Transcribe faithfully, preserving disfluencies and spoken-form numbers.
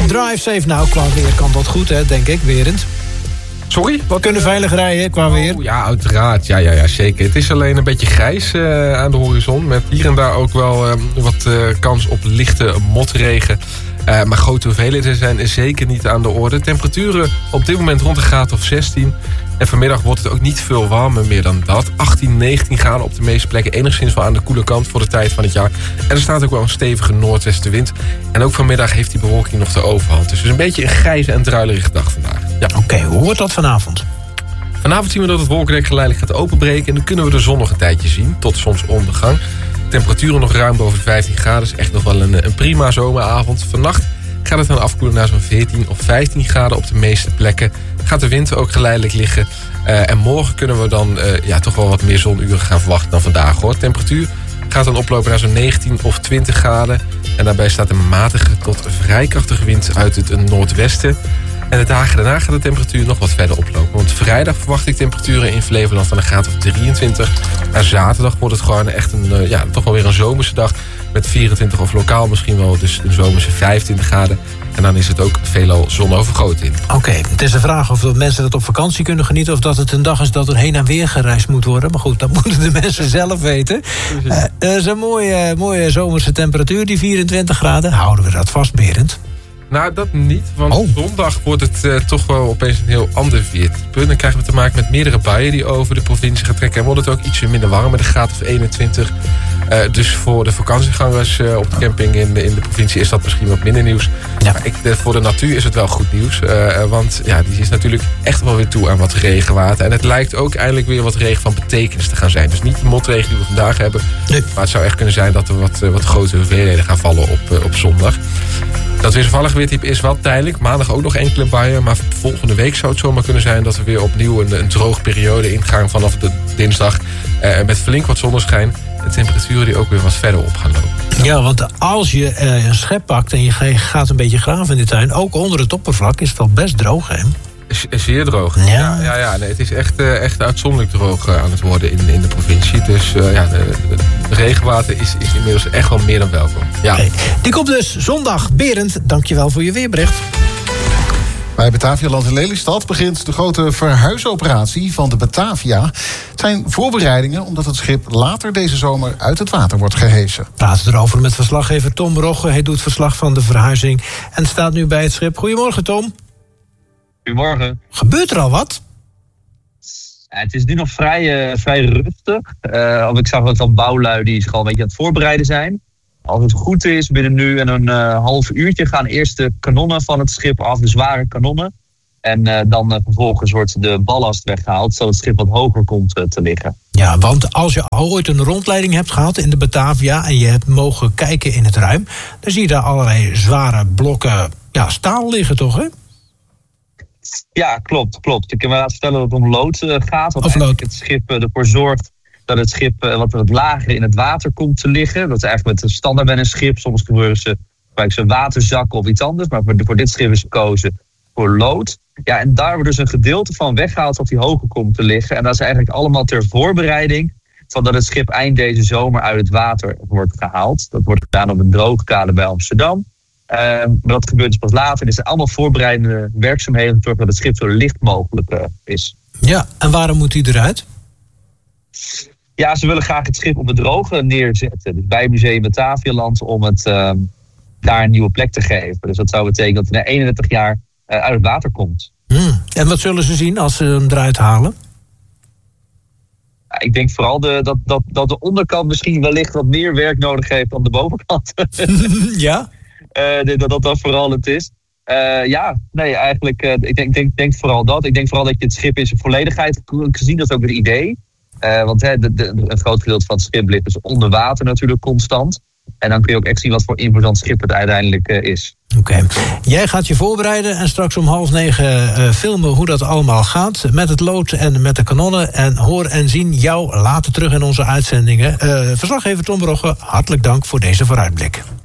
Drive safe. Nou, qua weer kan dat goed, hè, denk ik, Berend. Sorry? We kunnen veilig rijden qua weer. Oh, ja, uiteraard. Ja, ja, ja, zeker. Het is alleen een beetje grijs uh, aan de horizon. Met hier en daar ook wel uh, wat uh, kans op lichte motregen. Uh, maar grote hoeveelheden zijn zeker niet aan de orde. Temperaturen op dit moment rond een graad of zestien. En vanmiddag wordt het ook niet veel warmer meer dan dat. achttien, negentien graden op de meeste plekken. Enigszins wel aan de koele kant voor de tijd van het jaar. En er staat ook wel een stevige noordwestenwind. En ook vanmiddag heeft die bewolking nog de overhand. Dus het is een beetje een grijze en druilerige dag vandaag. Ja. Oké, okay, hoe wordt dat vanavond? Vanavond zien we dat het wolkendek geleidelijk gaat openbreken. En dan kunnen we de zon nog een tijdje zien, tot zonsondergang. Temperaturen nog ruim boven de vijftien graden. Is echt nog wel een, een prima zomeravond. Vannacht gaat het dan afkoelen naar zo'n veertien of vijftien graden op de meeste plekken. Gaat de wind ook geleidelijk liggen. Uh, en morgen kunnen we dan uh, ja, toch wel wat meer zonuren gaan verwachten dan vandaag, hoor. Temperatuur gaat dan oplopen naar zo'n negentien of twintig graden. En daarbij staat een matige tot vrij krachtige wind uit het noordwesten. En de dagen daarna gaat de temperatuur nog wat verder oplopen. Want vrijdag verwacht ik temperaturen in Flevoland van een graad of drieëntwintig. En zaterdag wordt het gewoon echt een, uh, ja, toch wel weer een zomerse dag. Met vierentwintig of lokaal misschien wel dus een zomerse vijfentwintig graden. En dan is het ook veelal zonovergoten. Oké, okay, het is de vraag of mensen dat op vakantie kunnen genieten... of dat het een dag is dat er heen en weer gereisd moet worden. Maar goed, dat moeten de mensen zelf weten. Uh, dat is een mooie, mooie zomerse temperatuur, die vierentwintig graden. Houden we dat vast, Berend? Nou, dat niet, want oh. zondag wordt het uh, toch wel opeens een heel ander weertype. Dan krijgen we te maken met meerdere buien die over de provincie gaan trekken. En wordt het ook ietsje minder warm, met een graad of eenentwintig. Uh, dus voor de vakantiegangers uh, op de camping in de, in de provincie is dat misschien wat minder nieuws. Ja. Maar ik, de, voor de natuur is het wel goed nieuws. Uh, want ja, die is natuurlijk echt wel weer toe aan wat regenwater. En het lijkt ook eindelijk weer wat regen van betekenis te gaan zijn. Dus niet de motregen die we vandaag hebben. Nee. Maar het zou echt kunnen zijn dat er wat, uh, wat grote hoeveelheden gaan vallen op, uh, op zondag. Dat wisselvallig weertype is wel tijdelijk. Maandag ook nog enkele buien. Maar volgende week zou het zomaar kunnen zijn dat we weer opnieuw een, een droge periode ingaan vanaf de dinsdag. Uh, met flink wat zonneschijn. En temperaturen die ook weer wat verder op gaan lopen. Ja, want als je uh, een schep pakt en je gaat een beetje graven in de tuin... ook onder het oppervlak is het al best droog, hè? Zeer droog. Ja, ja, ja, ja nee, het is echt, uh, echt uitzonderlijk droog uh, aan het worden in, in de provincie. Dus uh, ja, de, de regenwater is, is inmiddels echt wel meer dan welkom. Ja. Okay. Die komt dus zondag. Berend, dankjewel voor je weerbericht. Bij Batavialand in Lelystad begint de grote verhuisoperatie van de Batavia. Het zijn voorbereidingen omdat het schip later deze zomer uit het water wordt gehesen. We praten erover met verslaggever Tom Rogge. Hij doet verslag van de verhuizing en staat nu bij het schip. Goedemorgen, Tom. Goedemorgen. Gebeurt er al wat? Ja, het is nu nog vrij, uh, vrij rustig. Uh, ik zag wat al bouwlui die zich al een beetje aan het voorbereiden zijn. Als het goed is, binnen nu en een uh, half uurtje gaan eerst de kanonnen van het schip af, de zware kanonnen. En uh, dan uh, vervolgens wordt de ballast weggehaald, zodat het schip wat hoger komt uh, te liggen. Ja, want als je ooit een rondleiding hebt gehad in de Batavia en je hebt mogen kijken in het ruim, dan zie je daar allerlei zware blokken ja, staal liggen, toch, hè? Ja, klopt, klopt. Ik kan me laten vertellen dat het om lood uh, gaat. Wat of lood. Het schip uh, ervoor zorgt dat het schip uh, wat, wat lager in het water komt te liggen. Dat is eigenlijk met de standaard bij een schip. Soms gebeuren ze, gebruiken ze waterzakken of iets anders. Maar voor, voor dit schip is gekozen voor lood. Ja, en daar wordt dus een gedeelte van weggehaald dat die hoger komt te liggen. En dat is eigenlijk allemaal ter voorbereiding van dat het schip eind deze zomer uit het water wordt gehaald. Dat wordt gedaan op een droogkade bij Amsterdam. Uh, maar dat gebeurt dus pas later. Dit zijn allemaal voorbereidende werkzaamheden om te zorgen dat het schip zo licht mogelijk uh, is. Ja, en waarom moet hij eruit? Ja, ze willen graag het schip op het droge neerzetten. Dus bij Museum Batavialand om het uh, daar een nieuwe plek te geven. Dus dat zou betekenen dat hij na eenendertig jaar uh, uit het water komt. Hmm. En wat zullen ze zien als ze hem eruit halen? Ja, ik denk vooral de, dat, dat, dat de onderkant misschien wellicht wat meer werk nodig heeft dan de bovenkant. Ja? Uh, dat dat dat vooral het is. Uh, ja, nee, eigenlijk, uh, ik denk, denk, denk vooral dat. Ik denk vooral dat je het schip in zijn volledigheid gezien, dat is ook het idee. Uh, want hè, de, de, een groot gedeelte van het schip ligt dus onder water natuurlijk constant. En dan kun je ook echt zien wat voor imposant schip het uiteindelijk uh, is. Oké. Okay. Jij gaat je voorbereiden en straks om half negen uh, filmen hoe dat allemaal gaat. Met het lood en met de kanonnen. En hoor en zien jou later terug in onze uitzendingen. Uh, verslaggever Tom Rogge, hartelijk dank voor deze vooruitblik.